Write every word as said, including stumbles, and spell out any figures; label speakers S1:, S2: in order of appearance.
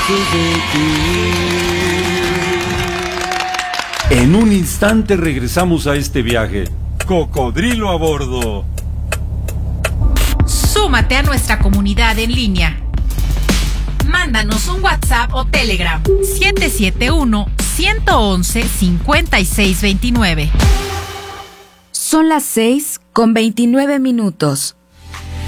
S1: pedazos de ti. En un instante regresamos a este viaje. Cocodrilo a bordo.
S2: Súmate a nuestra comunidad en línea. Mándanos un WhatsApp o Telegram siete siete uno, uno uno uno, cinco seis dos nueve.
S3: Son las seis con veintinueve minutos.